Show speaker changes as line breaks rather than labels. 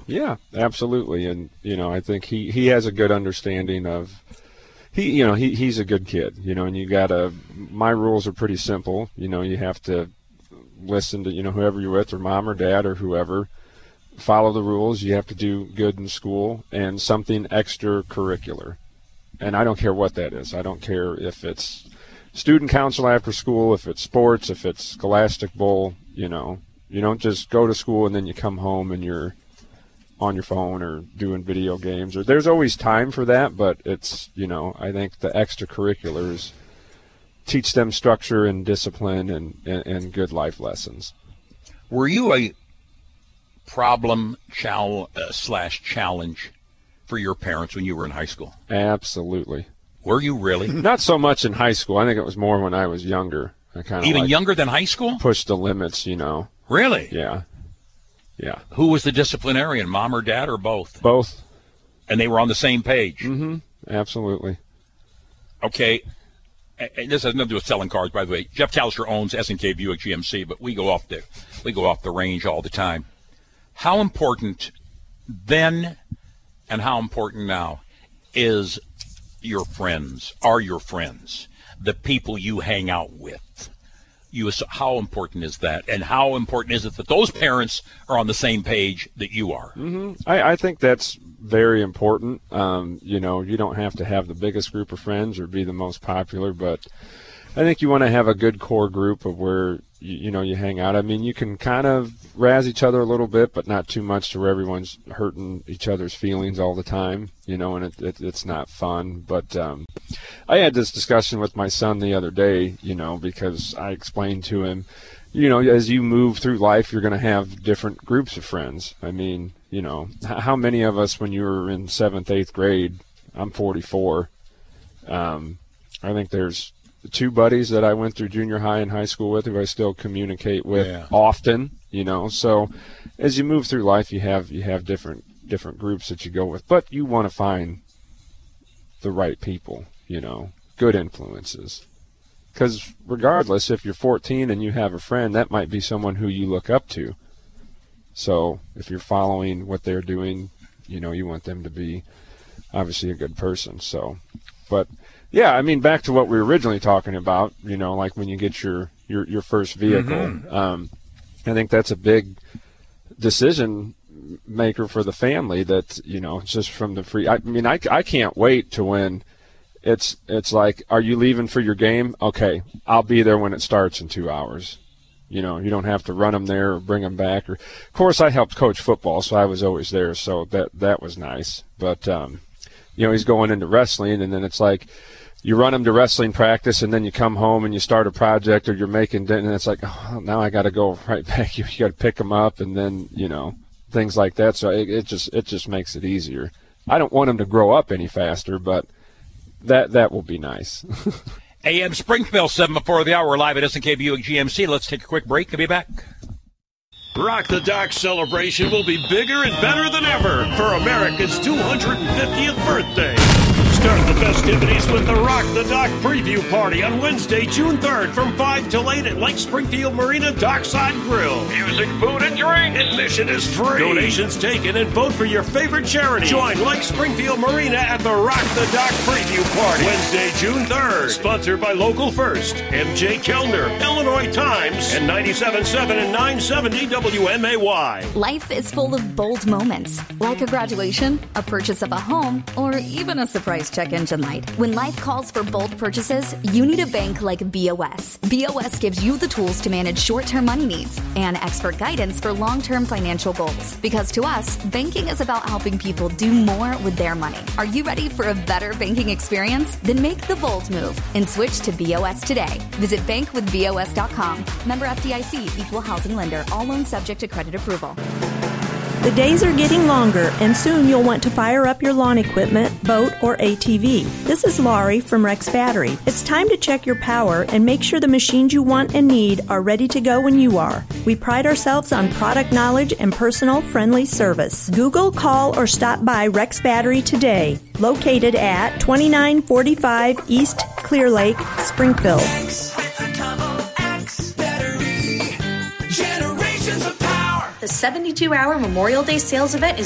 Yeah, absolutely. And, I think he has a good understanding of, he's a good kid, and my rules are pretty simple. You have to listen to, whoever you're with, or mom or dad or whoever, follow the rules. You have to do good in school and something extracurricular. And I don't care what that is. I don't care if it's student council after school, if it's sports, if it's Scholastic Bowl, You don't just go to school and then you come home and you're on your phone or doing video games. Or there's always time for that, but it's, I think the extracurriculars teach them structure and discipline and good life lessons.
Were you a problem slash challenge for your parents when you were in high school?
Absolutely.
Were you really?
Not so much in high school. I think it was more when I was younger. I kind of
even younger than high school?
Push the limits,
Really?
Yeah.
Who was the disciplinarian, mom or dad, or both?
Both.
And they were on the same page?
Mm-hmm. Absolutely.
Okay. And this has nothing to do with selling cars, by the way. Jeff Talisker owns S&K Buick GMC, but we go off the range all the time. How important then and how important now are your friends, the people you hang out with? How important is that? And how important is it that those parents are on the same page that you are?
Mm-hmm. I think that's very important. You don't have to have the biggest group of friends or be the most popular, but I think you want to have a good core group of where you hang out. I mean, you can kind of razz each other a little bit, but not too much to where everyone's hurting each other's feelings all the time, and it's not fun. But I had this discussion with my son the other day, because I explained to him, as you move through life, you're going to have different groups of friends. I mean, how many of us, when you were in 7th, 8th grade, I'm 44, I think there's 2 buddies that I went through junior high and high school with who I still communicate with often, So as you move through life, you have different groups that you go with, but you want to find the right people, good influences. Because regardless, if you're 14 and you have a friend, that might be someone who you look up to. So if you're following what they're doing, you want them to be obviously a good person. So, but yeah, I mean, back to what we were originally talking about, like when you get your first vehicle,
Mm-hmm.
I think that's a big decision maker for the family that, just from the free, I mean, I can't wait to when it's like, are you leaving for your game? Okay, I'll be there when it starts in 2 hours. You don't have to run them there or bring them back. Of course, I helped coach football, so I was always there, so that was nice. But, he's going into wrestling, and then it's like, you run them to wrestling practice, and then you come home and you start a project, or you're making dinner, and it's like, oh, now I got to go right back. You got to pick them up, and then things like that. So it just makes it easier. I don't want them to grow up any faster, but that will be nice.
AM Springfield, 7 before the hour, live at S&K Buick GMC. Let's take a quick break. I'll be back.
Rock the Dock celebration will be bigger and better than ever for America's 250th birthday. Start the festivities with the Rock the Dock preview party on Wednesday, June 3rd from 5 till 8 at Lake Springfield Marina Dockside Grill. Music, food, and drink. Admission is free. Donations taken and vote for your favorite charity. Join Lake Springfield Marina at the Rock the Dock preview party. Wednesday, June 3rd. Sponsored by Local First, MJ Kellner, Illinois Times, and 97.7 and 970 WMAY.
Life is full of bold moments, like a graduation, a purchase of a home, or even a surprise check engine light. When life calls for bold purchases, you need a bank like BOS. BOS gives you the tools to manage short-term money needs and expert guidance for long-term financial goals. Because to us, banking is about helping people do more with their money. Are you ready for a better banking experience? Then make the bold move and switch to BOS today. Visit bankwithbos.com. Member FDIC, equal housing lender. All loans subject to credit approval.
The days are getting longer, and soon you'll want to fire up your lawn equipment, boat, or ATV. This is Laurie from Rex Battery. It's time to check your power and make sure the machines you want and need are ready to go when you are. We pride ourselves on product knowledge and personal, friendly service. Google, call, or stop by Rex Battery today. Located at 2945 East Clear Lake, Springfield.
The 72-hour Memorial Day sales event is